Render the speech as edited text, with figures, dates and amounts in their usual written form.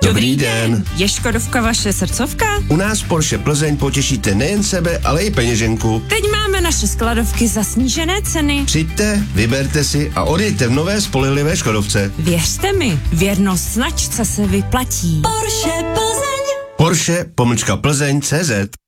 Dobrý den. Je Škodovka vaše srdcovka? U nás v Porsche Plzeň potěšíte nejen sebe, ale i peněženku. Teď máme naše skladovky za snížené ceny. Přijďte, vyberte si a odjeďte v nové spolehlivé Škodovce. Věřte mi, věrnost značce se vyplatí. Porsche Plzeň. Porsche _Plzeň.cz